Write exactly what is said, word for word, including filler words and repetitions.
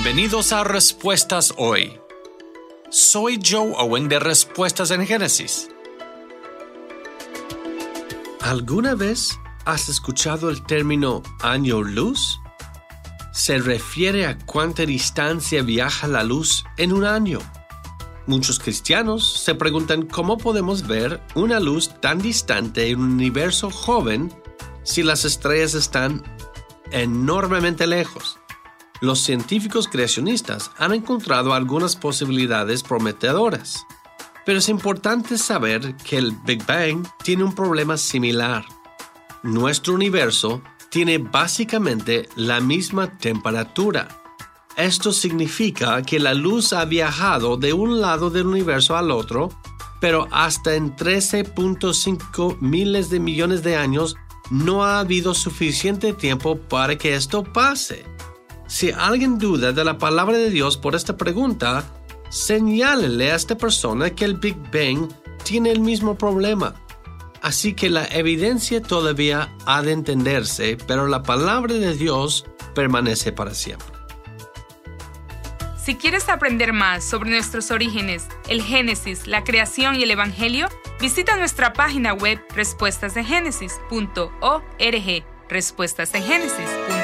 Bienvenidos a Respuestas Hoy. Soy Joe Owen de Respuestas en Génesis. ¿Alguna vez has escuchado el término año luz? Se refiere a cuánta distancia viaja la luz en un año. Muchos cristianos se preguntan cómo podemos ver una luz tan distante en un universo joven si las estrellas están enormemente lejos. Los científicos creacionistas han encontrado algunas posibilidades prometedoras, pero es importante saber que el Big Bang tiene un problema similar. Nuestro universo tiene básicamente la misma temperatura. Esto significa que la luz ha viajado de un lado del universo al otro, pero hasta en trece punto cinco miles de millones de años no ha habido suficiente tiempo para que esto pase. Si alguien duda de la palabra de Dios por esta pregunta, señálele a esta persona que el Big Bang tiene el mismo problema. Así que la evidencia todavía ha de entenderse, pero la palabra de Dios permanece para siempre. Si quieres aprender más sobre nuestros orígenes, el Génesis, la creación y el Evangelio, visita nuestra página web respuestas de génesis punto org, respuestas de génesis punto org.